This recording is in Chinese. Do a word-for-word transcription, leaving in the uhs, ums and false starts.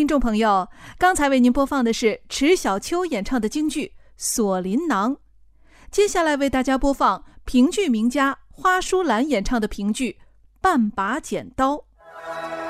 听众朋友，刚才为您播放的是迟小秋演唱的京剧《锁麟囊》，接下来为大家播放评剧名家花淑兰演唱的评剧《半把剪刀》。